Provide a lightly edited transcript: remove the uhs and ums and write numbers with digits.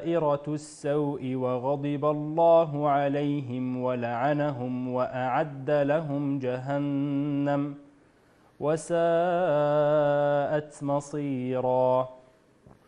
دائرة السوء وغضب الله عليهم ولعنهم وأعد لهم جهنم وساءت مصيرا.